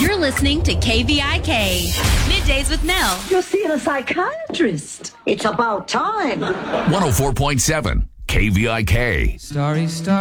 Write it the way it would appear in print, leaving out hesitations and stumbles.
You're listening to KVIK. Middays with Nell. You're seeing a psychiatrist. It's about time. 104.7 KVIK. Starry, starry.